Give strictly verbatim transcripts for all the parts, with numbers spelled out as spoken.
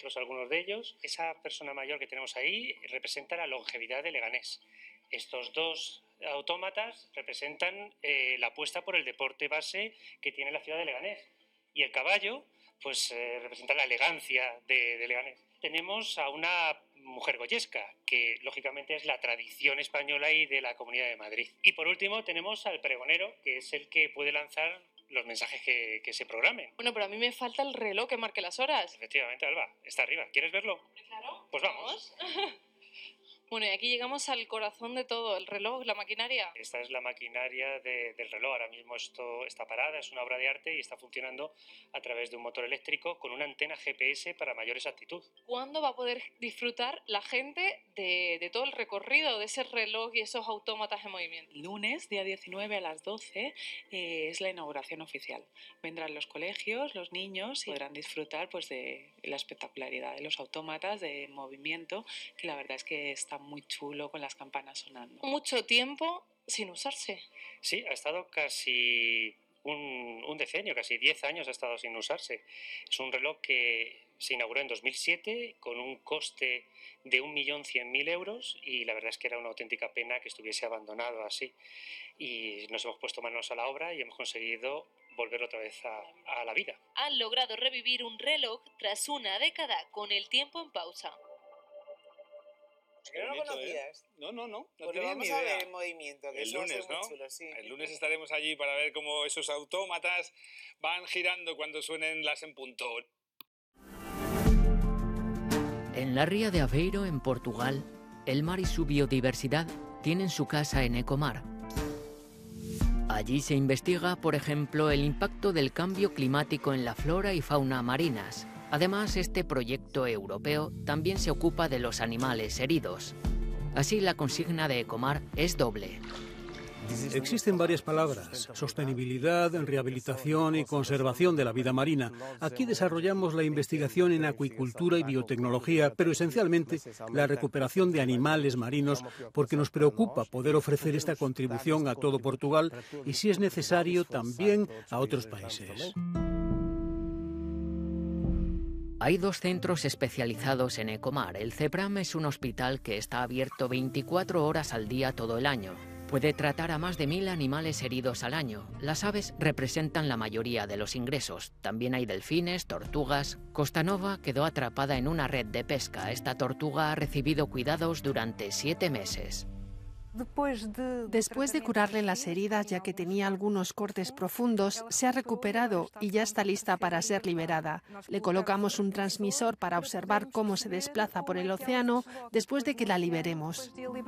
metros algunos de ellos. Esa persona mayor que tenemos ahí representa la longevidad de Leganés. Estos dos autómatas representan eh, la apuesta por el deporte base que tiene la ciudad de Leganés. Y el caballo, pues eh, representa la elegancia de, de Leganés. Tenemos a una mujer goyesca, que lógicamente es la tradición española y de la Comunidad de Madrid. Y por último tenemos al pregonero, que es el que puede lanzar los mensajes que, que se programen. Bueno, pero a mí me falta el reloj que marque las horas. Efectivamente, Alba, está arriba. ¿Quieres verlo? Claro. Pues vamos. ¿Vamos? Bueno, y aquí llegamos al corazón de todo, el reloj, la maquinaria. Esta es la maquinaria de, del reloj. Ahora mismo esto está parada, es una obra de arte y está funcionando a través de un motor eléctrico con una antena G P S para mayor exactitud. ¿Cuándo va a poder disfrutar la gente de, de todo el recorrido de ese reloj y esos autómatas en movimiento? El lunes, día diecinueve a las doce, eh, es la inauguración oficial. Vendrán los colegios, los niños y podrán disfrutar pues, de la espectacularidad de los autómatas, de movimiento, que la verdad es que está muy chulo con las campanas sonando. Mucho tiempo sin usarse. Sí, ha estado casi un, un decenio, casi diez años ha estado sin usarse. Es un reloj que se inauguró en dos mil siete con un coste de un millón cien mil euros y la verdad es que era una auténtica pena que estuviese abandonado así. Y nos hemos puesto manos a la obra y hemos conseguido volver otra vez a, a la vida. Han logrado revivir un reloj tras una década con el tiempo en pausa. ¿Que no lo conocías? ¿eh? No, no, no. no pues tenía vamos ni a idea. ver en movimiento, que el eso lunes, va a ser ¿no? muy chulo, sí. El lunes estaremos allí para ver cómo esos autómatas van girando cuando suenen las en punto. En la ría de Aveiro, en Portugal, el mar y su biodiversidad tienen su casa en Ecomar. Allí se investiga, por ejemplo, el impacto del cambio climático en la flora y fauna marinas. Además, este proyecto europeo también se ocupa de los animales heridos. Así, la consigna de Ecomar es doble. Existen varias palabras: sostenibilidad, rehabilitación y conservación de la vida marina. Aquí desarrollamos la investigación en acuicultura y biotecnología, pero esencialmente la recuperación de animales marinos, porque nos preocupa poder ofrecer esta contribución a todo Portugal y, si es necesario, también a otros países. Hay dos centros especializados en Ecomar. El CEPRAM es un hospital que está abierto veinticuatro horas al día todo el año. Puede tratar a más de mil animales heridos al año. Las aves representan la mayoría de los ingresos. También hay delfines, tortugas. Costanova quedó atrapada en una red de pesca. Esta tortuga ha recibido cuidados durante siete meses. Después de curarle las heridas, ya que tenía algunos cortes profundos, se ha recuperado y ya está lista para ser liberada. Le colocamos un transmisor para observar cómo se desplaza por el océano después de que la liberemos.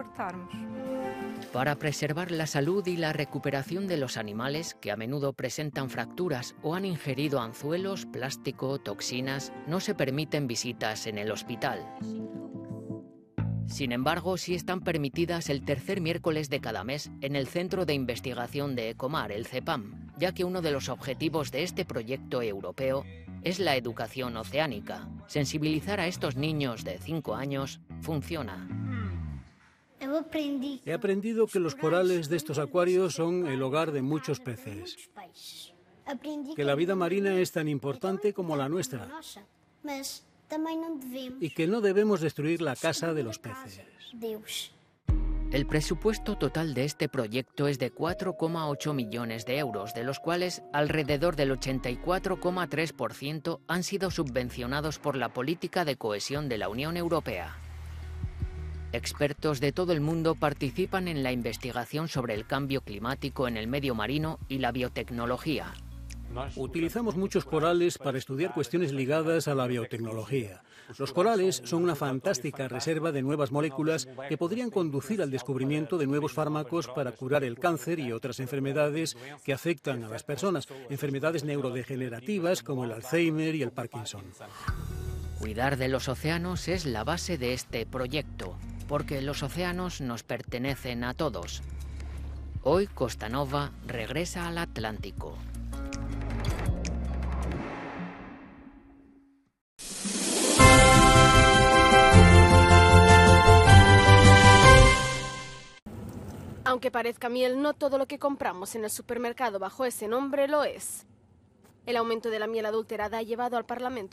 Para preservar la salud y la recuperación de los animales, que a menudo presentan fracturas o han ingerido anzuelos, plástico, toxinas, no se permiten visitas en el hospital. Sin embargo, sí están permitidas el tercer miércoles de cada mes en el Centro de Investigación de Ecomar, el CEPAM, ya que uno de los objetivos de este proyecto europeo es la educación oceánica. Sensibilizar a estos niños de cinco años funciona. He aprendido que los corales de estos acuarios son el hogar de muchos peces, que la vida marina es tan importante como la nuestra y que no debemos destruir la casa de los peces. El presupuesto total de este proyecto es de cuatro coma ocho millones de euros, de los cuales alrededor del ochenta y cuatro coma tres por ciento han sido subvencionados por la política de cohesión de la Unión Europea. Expertos de todo el mundo participan en la investigación sobre el cambio climático en el medio marino y la biotecnología. Utilizamos muchos corales para estudiar cuestiones ligadas a la biotecnología. Los corales son una fantástica reserva de nuevas moléculas que podrían conducir al descubrimiento de nuevos fármacos para curar el cáncer y otras enfermedades que afectan a las personas, enfermedades neurodegenerativas como el Alzheimer y el Parkinson. Cuidar de los océanos es la base de este proyecto, porque los océanos nos pertenecen a todos. Hoy Costanova regresa al Atlántico. Aunque parezca miel, no todo lo que compramos en el supermercado bajo ese nombre lo es. El aumento de la miel adulterada ha llevado al Parlamento